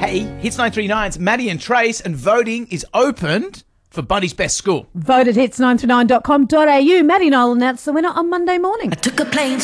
Hey, Hits 939's Maddie and Trace, and voting is opened for Bundy's Best School. Vote at hits939.com.au. Maddie and I will announce the winner on Monday morning. I took a plane